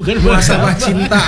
bukan muhasabah cinta.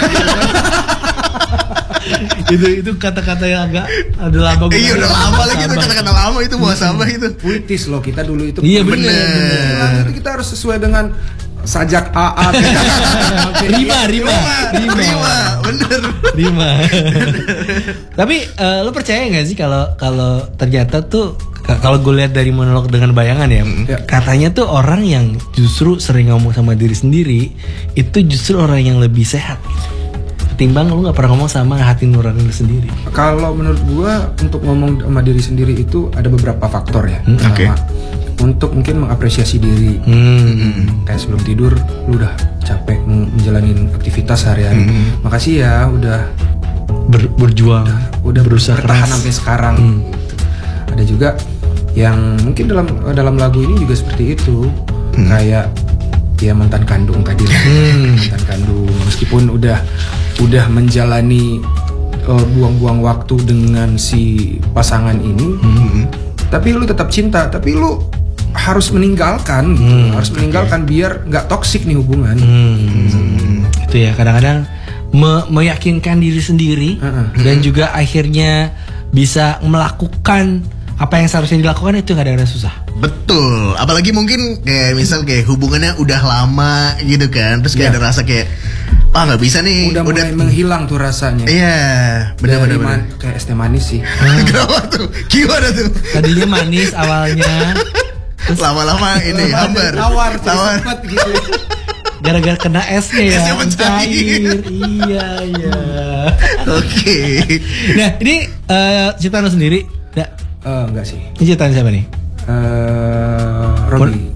itu kata-kata yang agak ada lama. Iya udah lama lagi itu kata-kata lama itu muhasabah itu. Puitis loh kita dulu itu. Iya benar. Itu kita harus sesuai dengan sajak AA. Rima. Bener. Rima. Tapi lo percaya nggak sih kalau ternyata tuh kalau gue lihat dari monolog dengan bayangan ya, katanya tuh orang yang justru sering ngomong sama diri sendiri itu justru orang yang lebih sehat. Ketimbang lu nggak pernah ngomong sama hati nurani lu sendiri. Kalau menurut gua untuk ngomong sama diri sendiri itu ada beberapa faktor ya. Pertama, untuk mungkin mengapresiasi diri. Kayak sebelum tidur lu udah capek menjalani aktivitas sehari-hari. Makasih ya udah berjuang, udah berusaha bertahan keras sampai sekarang. Ada juga yang mungkin dalam lagu ini juga seperti itu. Kayak ya mantan kandung tadi lah. Mantan kandung meskipun udah menjalani buang-buang waktu dengan si pasangan ini, tapi lu tetap cinta, tapi lu harus meninggalkan gitu. Harus meninggalkan biar nggak toksik nih hubungan. Itu ya kadang-kadang meyakinkan diri sendiri dan juga akhirnya bisa melakukan apa yang seharusnya dilakukan itu kadang-kadang susah. Betul, apalagi mungkin kayak misal kayak hubungannya udah lama gitu kan, terus kayak ada rasa kayak nggak bisa nih, udah mulai menghilang tuh rasanya. Iya, benar-benar kayak es teh manis sih. Kenapa tuh? Gimana tuh? Tadinya manis awalnya, terus lama-lama ini hambar, tawar gitu. Gara-gara kena esnya ya, esnya mencair. Iya. Oke. Nah ini ciptaan lo sendiri? Enggak sih. Ini ciptaan siapa nih? Robby.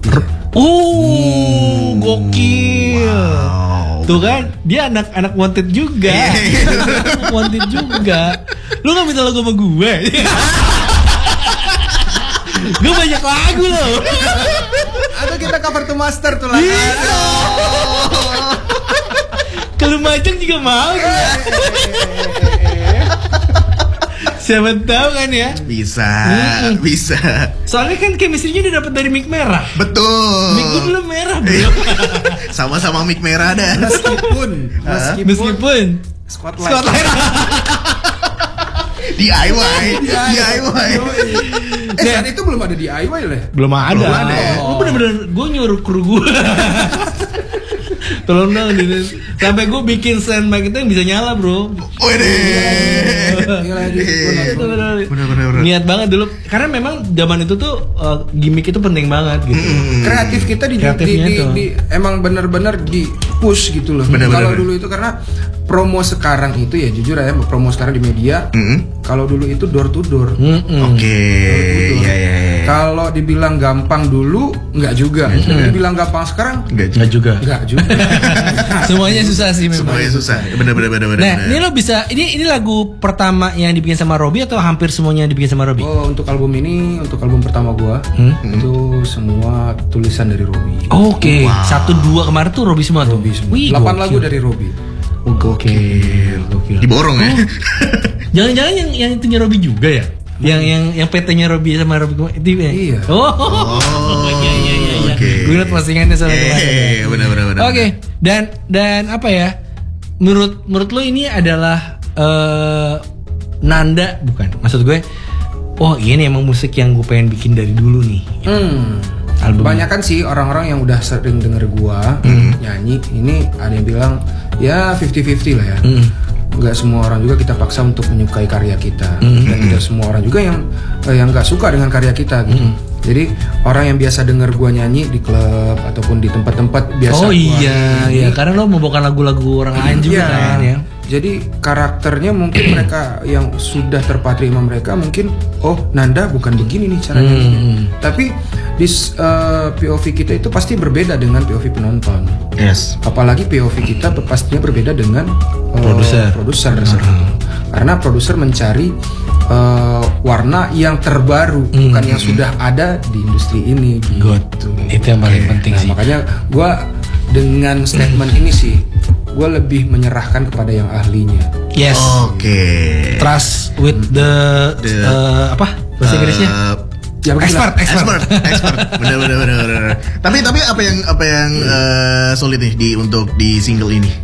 Gokil. Wow. Tuh kan, dia anak wanted juga. Wanted juga. Lu gak minta lagu sama gue? Gue banyak lagu loh. Atau kita cover to master tuh lah. Kalau Majang juga mau. Siapa tahu kan ya? Bisa. Soalnya kan chemistry-nya udah dapet dari mic merah. Betul. Mic gue belum merah bro. Sama-sama mic merah dah. Meskipun Spotlight. DIY. Saat itu belum ada DIY lah. Belum ada. Lu bener-bener gue nyuruh kru gue. Tolong dong sampai gue bikin stand mic itu yang bisa nyala bro. Bener. Niat banget dulu karena memang zaman itu tuh gimmick itu penting banget gitu. Kreatif kita emang bener-bener di push gitu loh. Kalau dulu itu karena promo sekarang itu ya jujur ya promo sekarang di media. Kalau dulu itu door to door. Oke. Iya. Kalau dibilang gampang dulu nggak juga. Dibilang gampang sekarang nggak juga. Semuanya susah sih memang. Semuanya susah. Bener. Nah, ini lo bisa ini lagu pertama yang dibikin sama Robby atau hampir semuanya yang dibikin sama Robby? Oh, untuk album pertama gua itu semua tulisan dari Robby. Oke. 1, 2 kemarin tuh Robby semua tuh. Wih, 8 lagu dari Robby. Gokil. Diborong ya. Jangan-jangan yang itunya Robby juga ya? Yang PT-nya Robby sama Robby itu ya? Iya. Iya. Oke. Gue liat postingannya soalnya kemarin. Bener. Oke. Dan apa ya? Menurut lo ini adalah nanda bukan? Maksud gue, ini emang musik yang gue pengen bikin dari dulu nih. Album. Banyak kan sih orang-orang yang udah sering denger gua nyanyi ini ada yang bilang ya 50-50 lah ya. Nggak semua orang juga kita paksa untuk menyukai karya kita dan tidak semua orang juga yang nggak suka dengan karya kita gitu. Jadi orang yang biasa denger gua nyanyi di klub ataupun di tempat-tempat biasa. Iya, karena lo membawakan lagu-lagu orang lain juga kan ya. Jadi karakternya mungkin mereka yang sudah terpatri sama mereka mungkin Nanda bukan begini nih caranya. Tapi di POV kita itu pasti berbeda dengan POV penonton. Yes. Apalagi POV kita pastinya berbeda dengan produser. Karena produser mencari warna yang terbaru, bukan yang sudah ada di industri ini. Gitu. Itu yang paling penting sih. Makanya gue dengan statement ini sih, gue lebih menyerahkan kepada yang ahlinya. Yes. Oke. Trust with the apa bahasa Inggrisnya? Expert. Bener. Tapi apa yang sulit nih untuk di single ini?